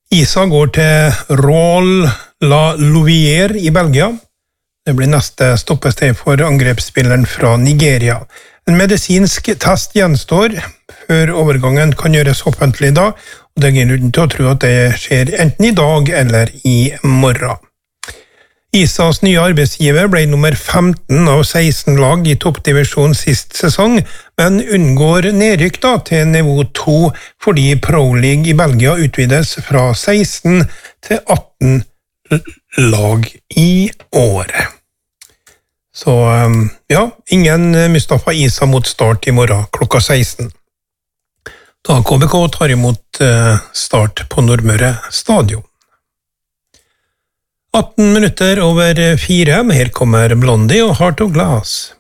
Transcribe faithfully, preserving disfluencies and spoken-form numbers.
Isa går til Rouen-la-Louvière i Belgia. Det blir neste stoppested for angrepsspilleren fra Nigeria. En medisinsk test gjenstår før overgangen kan gjøres offentlig da, og det er grunn til å tro at det skjer enten i dag eller i morgen. Isas nye arbeidsgiver ble nummer femten av seksten lag i toppdivisjon sist sesong, men unngår nedrykk da til nivå to fordi Pro League i Belgia utvides fra seksten til atten lag i året. Så ja, ingen Mustafa Isa mot start i morgen klokka seksten. Da K B K tar imot start på Nordmøre stadion. atten minutter over fire, her kommer Blondie og Heart of Glass.